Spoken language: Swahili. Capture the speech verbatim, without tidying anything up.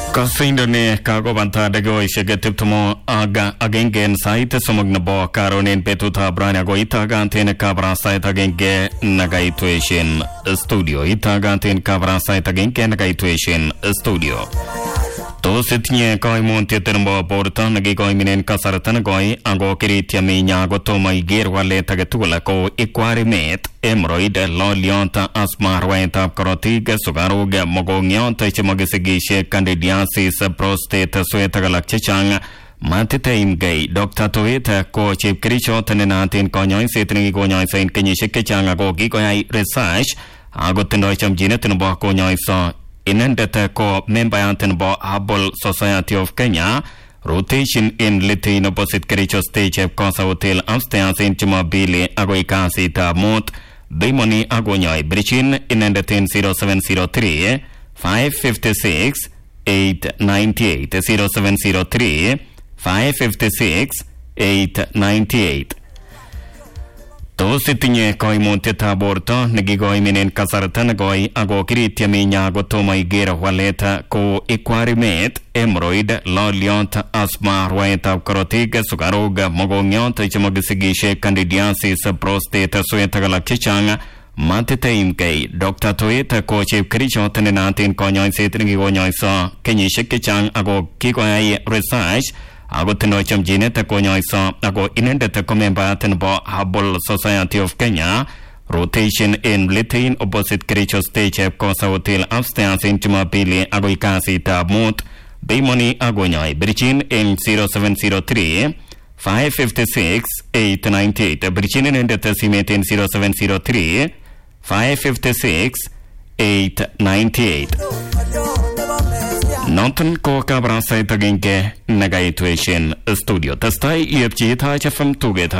Kasindone kago banta dago ishege mo aga agenge site somog nabo karonen petuta branya go itaga antene kabra site agenge nagaituation studio itaga antene kabra site agenge nagaituation studio to sitnye koi monte termo porta nagi koi minen kasaratan koi ago kiritia minya go to mai ger wale tagetula ko equari met hemorrhoid lolianta asma rwaita karotiga sugaruga mogonyonta chimogesegishe candidiasis prostate sweta galakchang matete imgay Doctor Toeta ko chipkricho tanenatin konyoy setni konyoy sa kenyishe kechang ago gi koy research ago tenoy chamjine tenbo konyoy so inendete ko membayanten bo Herbal Society of Kenya rotation in litin opposite kericho stage of Kosa Hotel upstairs in Chumabili ago ikasi ta mot Bimoni agonyoy brichin inendeten zero seven zero three five five six eight nine eight zero seven zero three five five six eight nine eight to sitinye koi monte taborto nagigoi minen kasaratan goi ago kiritia minya go to mai gera waleta ko equarimet hemorrhoid loliont asma rwaita karotiga sugaruga mogonyonta chimogisigishe candidiasis prostate sweta galakchang matete imkay Doctor Toeta ko chipkricho tanenatin konyoy setni konyoy so kenyishe kechang ago kikoy research ago tenoy chamjine ta konyoy so ago inendete komemba tenbo Herbal Society of Kenya rotation in litin opposite kericho stage of Kosa Hotel upstairs in Chumabili ago ikasi ta mut Bimoni agonyoy brichin in zero seven zero three five five six eight nine eight brichin inendete simet in zero seven zero three five five six eight nine eight Nonton ko kabra sa itagin ke nagaituation studio. Tastai iapchi ita chafam tuget